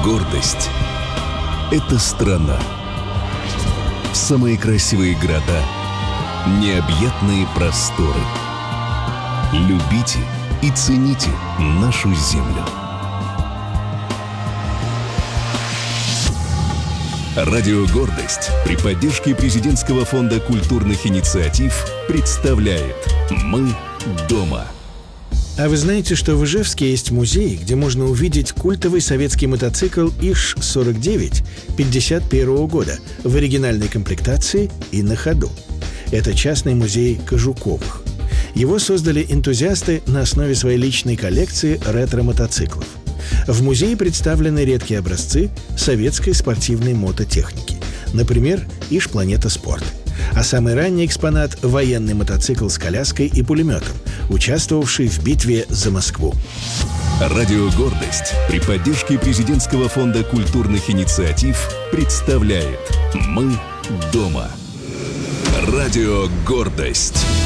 Гордость — это страна. Самые красивые города, необъятные просторы. Любите и цените нашу землю. Радио «Гордость» при поддержке Президентского фонда культурных инициатив представляет «Мы дома». А вы знаете, что в Ижевске есть музей, где можно увидеть культовый советский мотоцикл ИЖ-49 1951 года в оригинальной комплектации и на ходу? Это частный музей Кожуковых. Его создали энтузиасты на основе своей личной коллекции ретро-мотоциклов. В музее представлены редкие образцы советской спортивной мототехники. Например, Иж-Планета Спорт. А самый ранний экспонат – военный мотоцикл с коляской и пулеметом, участвовавший в битве за Москву. Радио «Гордость» при поддержке Президентского фонда культурных инициатив представляет «Мы дома». Радио «Гордость».